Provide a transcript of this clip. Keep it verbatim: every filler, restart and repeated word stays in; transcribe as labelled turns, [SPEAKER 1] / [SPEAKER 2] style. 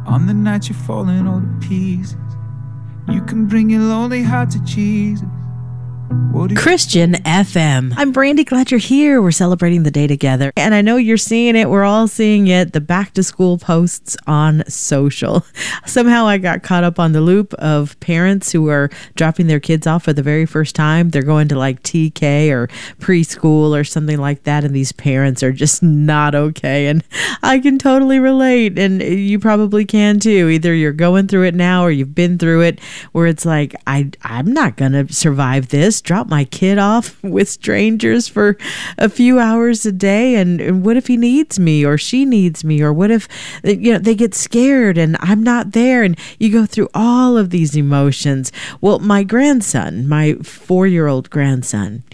[SPEAKER 1] On the night you're falling all to pieces, you can bring your lonely heart to Jesus.
[SPEAKER 2] Christian F M. I'm Brandy, glad you're here. We're celebrating the day together. And I know you're seeing it. We're all seeing it. The back to school posts on social. Somehow I got caught up on the loop of parents who are dropping their kids off for the very first time. They're going to like T K or preschool or something like that. And these parents are just not okay. And I can totally relate. And you probably can too. Either you're going through it now or you've been through it where it's like, I, I'm not going to survive this. Drop my kid off with strangers for a few hours a day, and, and what if he needs me or she needs me, or what if you know they get scared and I'm not there, and you go through all of these emotions. Well, my grandson, my four-year-old grandson,